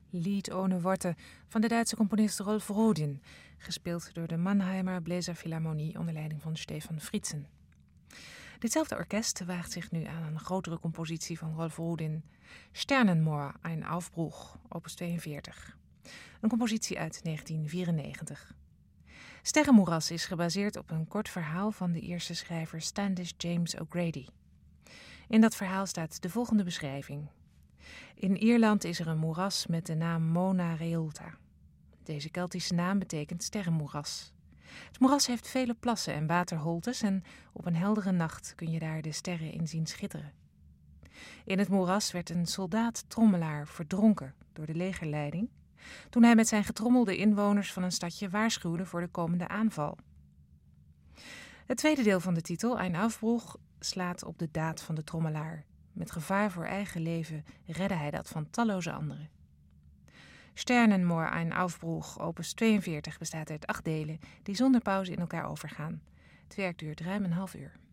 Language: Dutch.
Lied ohne Worte van de Duitse componist Rolf Rodin, gespeeld door de Mannheimer Bläserphilharmonie onder leiding van Stefan Fritzen. Ditzelfde orkest waagt zich nu aan een grotere compositie van Rolf Rodin, Sternenmoor, ein Aufbruch, opus 42. Een compositie uit 1994. Sterrenmoeras is gebaseerd op een kort verhaal van de Ierse schrijver Standish James O'Grady. In dat verhaal staat de volgende beschrijving. In Ierland is er een moeras met de naam Mona Reulta. Deze Keltische naam betekent sterrenmoeras. Het moeras heeft vele plassen en waterholtes en op een heldere nacht kun je daar de sterren in zien schitteren. In het moeras werd een soldaat-trommelaar verdronken door de legerleiding toen hij met zijn getrommel de inwoners van een stadje waarschuwde voor de komende aanval. Het tweede deel van de titel, Ein Aufbruch, slaat op de daad van de trommelaar. Met gevaar voor eigen leven redde hij dat van talloze anderen. Sternenmoor, ein Aufbruch, opus 42, bestaat uit 8 delen die zonder pauze in elkaar overgaan. Het werk duurt ruim een half uur.